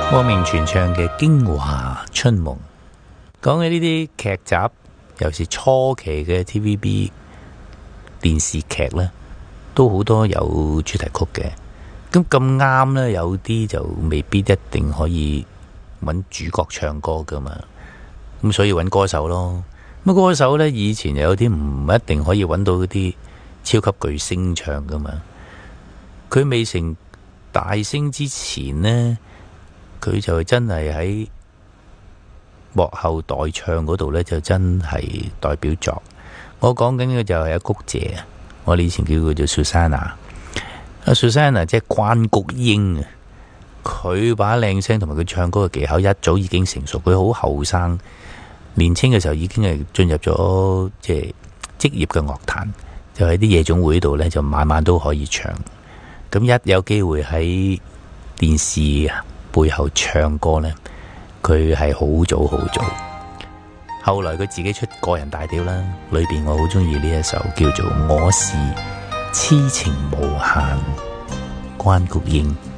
汪明荃唱嘅《京華春夢》，講起呢啲劇集，尤其是初期嘅 TVB 電視劇呢，都好多有主題曲嘅。咁啱呢，有啲就未必一定可以揾主角唱歌噶嘛。咁所以揾歌手咯。咁歌手呢，以前有啲唔一定可以揾到嗰啲超級巨星唱噶嘛。佢未成大星之前呢，佢就真係喺幕後代唱嗰度呢，就真係代表作。我講緊嘅就係阿谷姐啊，我哋以前叫佢做 Susanna。阿 Susanna 即係關菊英啊，佢把靚聲同埋佢唱歌嘅技巧一早已經成熟。佢好後生，年輕嘅時候已經係進入咗即係職業嘅樂壇，就喺啲夜總會度呢，就晚晚都可以唱。咁一有機會喺電視背後唱歌呢，佢係好早好早。後來佢自己出個人大碟啦，裏邊我好中意呢一首叫做《我是痴情無限》，關菊英。